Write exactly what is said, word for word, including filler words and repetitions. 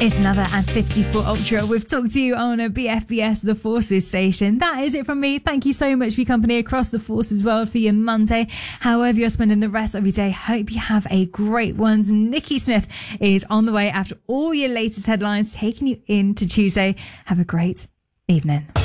It's another and fifty-four Ultra. We've talked to you on a B F B S The Forces station. That is it from me. Thank you so much for your company across the Forces world for your Monday. However you're spending the rest of your day, hope you have a great one. Nikki Smith is on the way after all your latest headlines, taking you into Tuesday. Have a great evening.